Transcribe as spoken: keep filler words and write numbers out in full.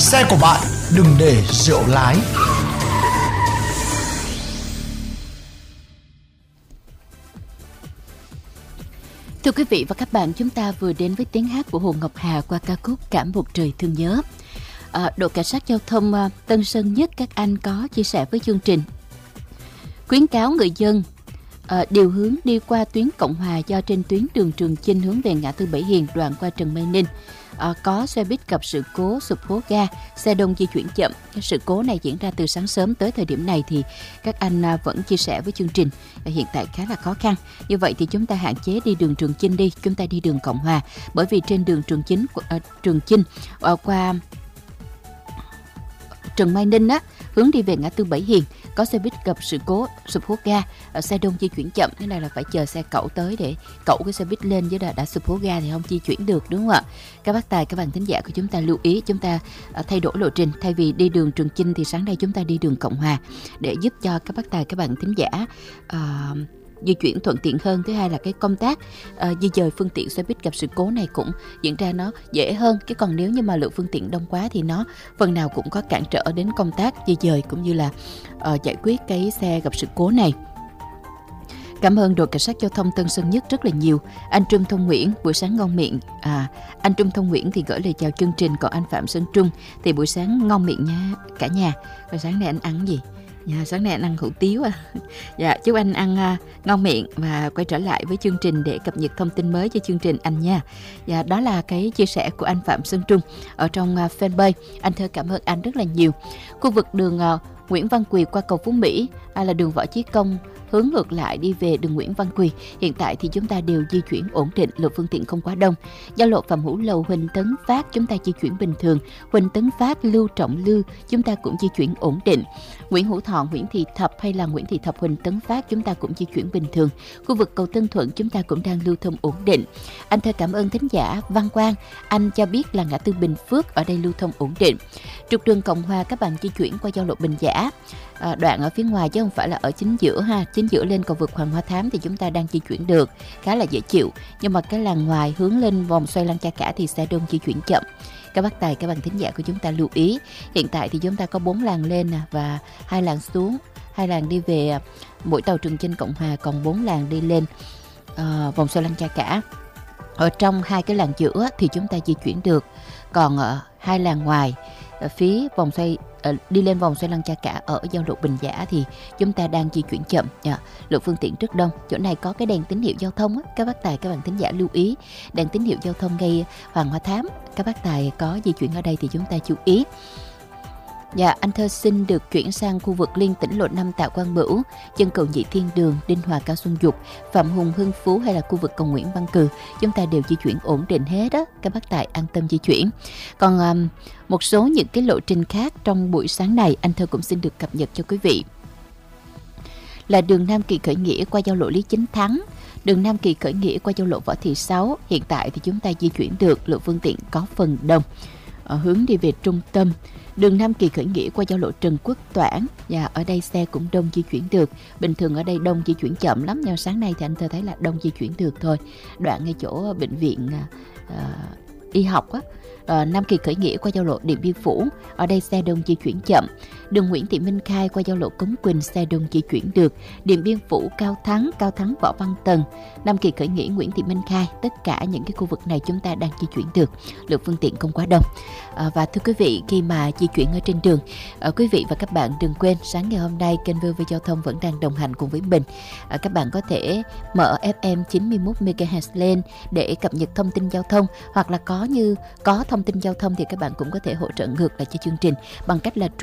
xe của bạn đừng để rượu lái. Thưa quý vị và các bạn, chúng ta vừa đến với tiếng hát của Hồ Ngọc Hà qua ca khúc Cả một trời thương nhớ. À, đội cảnh sát giao thông à, Tân Sơn Nhất các anh có chia sẻ với chương trình, khuyến cáo người dân à, điều hướng đi qua tuyến Cộng Hòa do trên tuyến đường Trường Chinh hướng về ngã tư Bảy Hiền đoạn qua Trần Mây Ninh à, có xe buýt gặp sự cố sụp hố ga, xe đông di chuyển chậm. Cái sự cố này diễn ra từ sáng sớm tới thời điểm này thì các anh à, vẫn chia sẻ với chương trình à, hiện tại khá là khó khăn. Như vậy thì chúng ta hạn chế đi đường Trường Chinh đi, chúng ta đi đường Cộng Hòa, bởi vì trên đường Trường Chinh à, Trường Chinh à, qua Trần Mai Ninh á, hướng đi về ngã tư Bảy Hiền có xe buýt gặp sự cố sụp hố ga, xe đông di chuyển chậm. Thế này là phải chờ xe cẩu tới để cẩu cái xe buýt lên, chứ đã, đã sụp hố ga thì không di chuyển được, đúng không ạ? Các bác tài, các bạn thính giả của chúng ta lưu ý, chúng ta thay đổi lộ trình, thay vì đi đường Trường Chinh thì sáng nay chúng ta đi đường Cộng Hòa để giúp cho các bác tài, các bạn thính giả uh, di chuyển thuận tiện hơn. Thứ hai là cái công tác uh, di dời phương tiện xe buýt gặp sự cố này cũng diễn ra nó dễ hơn. Cái còn nếu như mà lượng phương tiện đông quá thì nó phần nào cũng có cản trở đến công tác di dời cũng như là uh, giải quyết cái xe gặp sự cố này. Cảm ơn đội cảnh sát giao thông Tân Sơn Nhất rất là nhiều. Anh Trung Thông Nguyễn buổi sáng ngon miệng. À, anh Trung Thông Nguyễn thì gửi lời chào chương trình, còn anh Phạm Sơn Trung thì buổi sáng ngon miệng nha cả nhà. Rồi sáng nay anh ăn gì? Dạ, sáng nay anh ăn hủ tiếu à. Dạ, chúc anh ăn uh, ngon miệng và quay trở lại với chương trình để cập nhật thông tin mới cho chương trình anh nha. Dạ, đó là cái chia sẻ của anh Phạm Sơn Trung ở trong uh, fanpage. Anh Thơ cảm ơn anh rất là nhiều. Khu vực đường uh, Nguyễn Văn Quỳ qua cầu Phú Mỹ à, là đường Võ Chí Công hướng ngược lại đi về đường Nguyễn Văn Quỳ. Hiện tại thì chúng ta đều di chuyển ổn định, lượng phương tiện không quá đông. Giao lộ Phạm Hữu Lầu, Huỳnh Tấn Phát chúng ta di chuyển bình thường. Huỳnh Tấn Phát, Lưu Trọng Lưu chúng ta cũng di chuyển ổn định. Nguyễn Hữu Thọ, Nguyễn Thị Thập hay là Nguyễn Thị Thập, Huỳnh Tấn Phát chúng ta cũng di chuyển bình thường. Khu vực cầu Tân Thuận chúng ta cũng đang lưu thông ổn định. Anh Thơ cảm ơn thính giả Văn Quang, anh cho biết là ngã tư Bình Phước ở đây lưu thông ổn định. Trục đường Cộng Hòa các bạn di chuyển qua giao lộ Bình Giả, à, đoạn ở phía ngoài chứ không phải là ở chính giữa ha. Chính giữa lên cầu vượt Hoàng Hoa Thám thì chúng ta đang di chuyển được, khá là dễ chịu. Nhưng mà cái làn ngoài hướng lên vòng xoay Lăng Cha Cả thì xe đông di chuyển chậm. Các bác tài, các bạn thính giả của chúng ta lưu ý. Hiện tại thì chúng ta có bốn làn lên và hai làn xuống, hai làn đi về mỗi tàu Trường Chinh Cộng Hòa, còn bốn làn đi lên uh, vòng xoay Lăng Cha Cả. Ở trong hai cái làn giữa thì chúng ta di chuyển được, còn ở hai làn ngoài ở phía vòng xoay đi lên vòng xoay Lăng Cha Cả ở giao lộ Bình Giả thì chúng ta đang di chuyển chậm, yeah. Lượng phương tiện rất đông. Chỗ này có cái đèn tín hiệu giao thông á, các bác tài, các bạn thính giả lưu ý. Đèn tín hiệu giao thông ngay Hoàng Hoa Thám, các bác tài có di chuyển ở đây thì chúng ta chú ý. Dạ, anh Thơ xin được chuyển sang khu vực liên tỉnh lộ năm Tạ Quang Bửu, chân cầu Nhị Thiên Đường, Đinh Hòa, Cao Xuân Dục, Phạm Hùng, Hưng Phú hay là khu vực cầu Nguyễn Văn Cừ, chúng ta đều di chuyển ổn định hết á, các bác tài an tâm di chuyển. Còn um, một số những cái lộ trình khác trong buổi sáng này anh Thơ cũng xin được cập nhật cho quý vị. Là đường Nam Kỳ Khởi Nghĩa qua giao lộ Lý Chính Thắng, đường Nam Kỳ Khởi Nghĩa qua giao lộ Võ Thị Sáu, hiện tại thì chúng ta di chuyển được, lượng phương tiện có phần đông. Ở hướng đi về trung tâm, đường Nam Kỳ Khởi Nghĩa qua giao lộ Trần Quốc Toản, và ở đây xe cũng đông di chuyển được. Bình thường ở đây đông di chuyển chậm lắm, nhưng sáng nay thì anh Thơ thấy là đông di chuyển được thôi. Đoạn ngay chỗ bệnh viện uh, y học á, uh, Nam Kỳ Khởi Nghĩa qua giao lộ Điện Biên Phủ, ở đây xe đông di chuyển chậm. Đường Nguyễn Thị Minh Khai qua giao lộ Cống Quỳnh, xe đông di chuyển được. Điện Biên Phủ, Cao Thắng, Cao Thắng Võ Văn Tần, Nam Kỳ Khởi Nghĩa, Nguyễn Thị Minh Khai, tất cả những cái khu vực này chúng ta đang di chuyển được, lượng phương tiện không quá đông. À, và thưa quý vị, khi mà di chuyển ở trên đường, à, quý vị và các bạn đừng quên sáng ngày hôm nay kênh vê o vê Giao thông vẫn đang đồng hành cùng với mình. À, các bạn có thể mở ép em chín mươi mốt mê ga héc lên để cập nhật thông tin giao thông, hoặc là có như có thông tin giao thông thì các bạn cũng có thể hỗ trợ ngược lại cho chương trình bằng cách là